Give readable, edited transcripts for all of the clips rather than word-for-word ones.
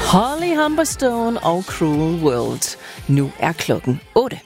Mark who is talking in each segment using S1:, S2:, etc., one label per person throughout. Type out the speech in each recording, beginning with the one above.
S1: Holly Humberstone og Cruel World. Nu er klokken 8.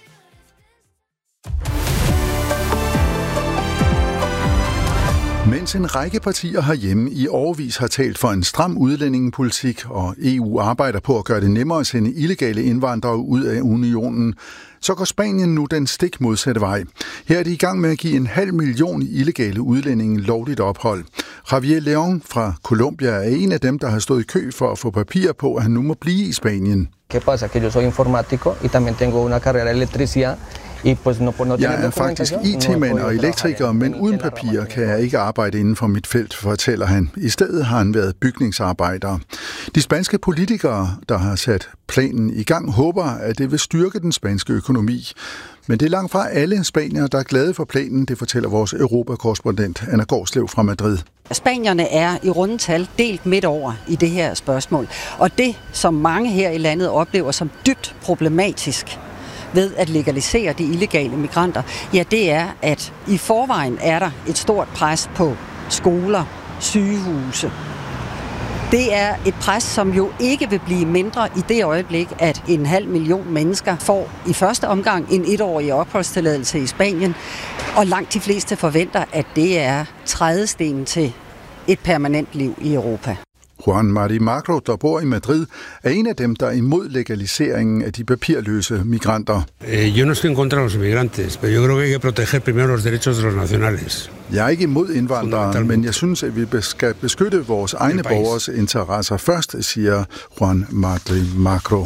S2: Mens en række partier herhjemme i årevis har talt for en stram udlændingepolitik, og EU arbejder på at gøre det nemmere at sende illegale indvandrere ud af unionen, så går Spanien nu den stik modsatte vej. Her er de i gang med at give 500.000 illegale udlændinge lovligt ophold. Javier León fra Colombia er en af dem, der har stået i kø for at få papir på, at han nu må blive i Spanien.
S3: ¿Qué pasa? Que yo soy informático y también tengo una carrera de electricidad.
S2: Jeg er faktisk IT-mand og elektriker, men uden papirer kan jeg ikke arbejde inden for mit felt, fortæller han. I stedet har han været bygningsarbejder. De spanske politikere, der har sat planen i gang, håber, at det vil styrke den spanske økonomi. Men det er langt fra alle spaniere, der er glade for planen, det fortæller vores europakorrespondent Anna Gårdslev fra Madrid.
S4: Spanierne er i rundetal delt midt over i det her spørgsmål. Og det, som mange her i landet oplever som dybt problematisk ved at legalisere de illegale migranter, ja, det er, at i forvejen er der et stort pres på skoler, sygehuse. Det er et pres, som jo ikke vil blive mindre i det øjeblik, at 500.000 mennesker får i første omgang en 1-årig opholdstilladelse i Spanien, og langt de fleste forventer, at det er trædestenen til et permanent liv i Europa.
S2: Juan Mari Magro, der bor i Madrid, er en af dem, der er imod legaliseringen af de papirløse migranter.
S5: Yo no estoy en contra de los migrantes, pero yo creo que hay que proteger primero los derechos de los nacionales.
S2: Jeg er ikke imod indvandrere, men jeg synes, at vi skal beskytte vores egne borgers interesser først, siger Juan Mari Magro.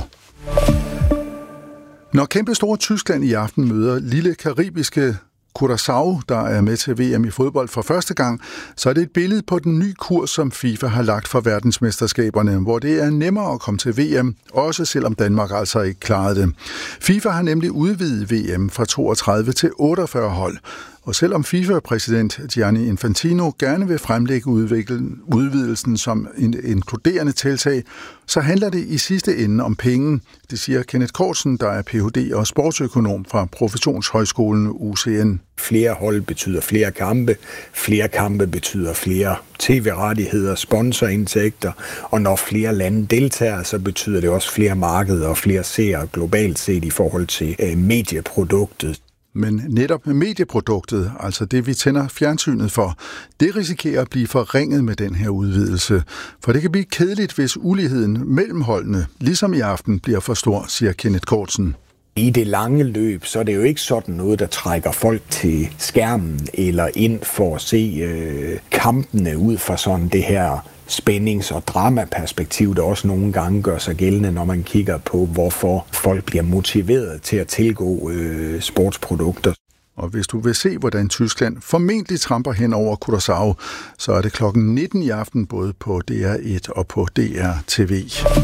S2: Når kæmpestore Tyskland i aften møder lille karibiske Curaçao, der er med til VM i fodbold for første gang, så er det et billede på den nye kurs, som FIFA har lagt for verdensmesterskaberne, hvor det er nemmere at komme til VM, også selvom Danmark altså ikke klarede det. FIFA har nemlig udvidet VM fra 32 til 48 hold. Og selvom FIFA-præsident Gianni Infantino gerne vil fremlægge udvidelsen som en inkluderende tiltag, så handler det i sidste ende om penge. Det siger Kenneth Korsen, der er Ph.D. og sportsøkonom fra Professionshøjskolen UCN.
S6: Flere hold betyder flere kampe betyder flere tv-rettigheder, sponsorindtægter, og når flere lande deltager, så betyder det også flere markeder og flere seere globalt set i forhold til medieproduktet.
S2: Men netop med medieproduktet, altså det vi tænder fjernsynet for, det risikerer at blive forringet med den her udvidelse. For det kan blive kedeligt, hvis uligheden mellem holdene, ligesom i aften, bliver for stor, siger Kenneth Kortsen.
S6: I det lange løb, så er det jo ikke sådan noget, der trækker folk til skærmen eller ind for at se kampene ud fra sådan det her spændings- og dramaperspektiv, der også nogle gange gør sig gældende, når man kigger på, hvorfor folk bliver motiveret til at tilgå sportsprodukter.
S2: Og hvis du vil se, hvordan Tyskland formentlig tramper hen over Curaçao, så er det klokken 19 i aften både på DR1 og på DR-TV.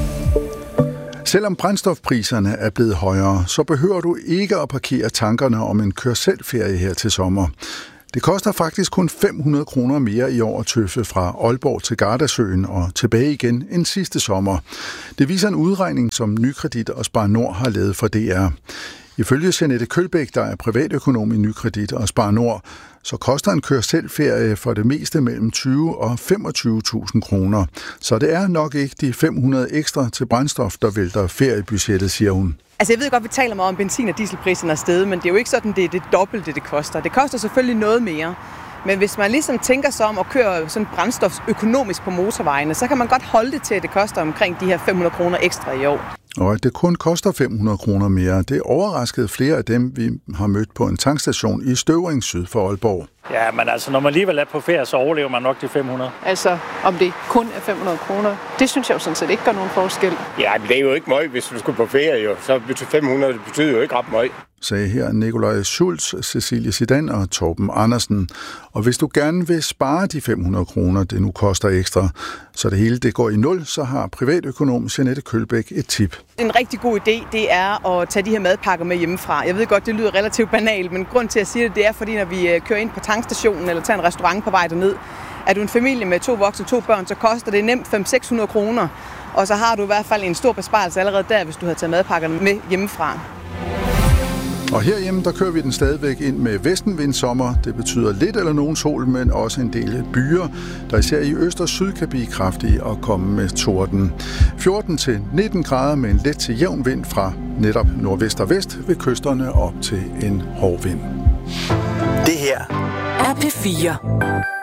S2: Selvom brændstofpriserne er blevet højere, så behøver du ikke at parkere tankerne om en kør-selv-ferie her til sommer. Det koster faktisk kun 500 kroner mere i år at tøffe fra Aalborg til Gardasøen og tilbage igen end sidste sommer. Det viser en udregning, som Nykredit og Spar Nord har lavet for DR. Ifølge Jeanette Kølbæk, der er privatøkonom i Nykredit og Spar Nord, så koster en kør-selv-ferie for det meste mellem 20 og 25.000 kroner. Så det er nok ikke de 500 ekstra til brændstof, der vælter feriebudgettet, siger hun.
S7: Altså jeg ved godt, vi taler meget om benzin- og dieselpriserne er steget, men det er jo ikke sådan, det er det dobbelte, det koster. Det koster selvfølgelig noget mere. Men hvis man ligesom tænker sig om at køre sådan brændstof økonomisk på motorvejene, så kan man godt holde det til, at det koster omkring de her 500 kroner ekstra i år.
S2: Og at det kun koster 500 kroner mere, det overraskede flere af dem, vi har mødt på en tankstation i Støvring syd for Aalborg.
S8: Ja, men altså, når man alligevel er på ferie, så overlever man nok de 500.
S9: Altså, om det kun er 500 kroner, det synes jeg jo sådan set ikke gør nogen forskel.
S10: Ja, men det er jo ikke meget, hvis du skulle på ferie, jo. Så betyder 500, det betyder jo ikke ret meget.
S2: Sagde her Nikolaj Schulz, Cecilie Sidan og Torben Andersen. Og hvis du gerne vil spare de 500 kroner, det nu koster ekstra, så det hele det går i nul, så har privatøkonom Jeanette Kølbæk et tip.
S7: En rigtig god idé, det er at tage de her madpakker med hjemmefra. Jeg ved godt, det lyder relativt banalt, men grund til at sige det, det er, fordi når vi kører ind på tankstationen eller tager en restaurant på vej derned, er du en familie med 2 voksne og 2 børn, så koster det nemt 500-600 kroner. Og så har du i hvert fald en stor besparelse allerede der, hvis du har taget madpakkerne med hjemmefra.
S2: Og herhjemme, der kører vi den stadigvæk ind med vestenvindsommer. Det betyder lidt eller nogen sol, men også en del byer, der især i øst og syd kan blive kraftige og komme med torden. 14-19 grader med en let til jævn vind fra netop nordvest og vest ved kysterne op til en hård vind.
S11: Det her er P4.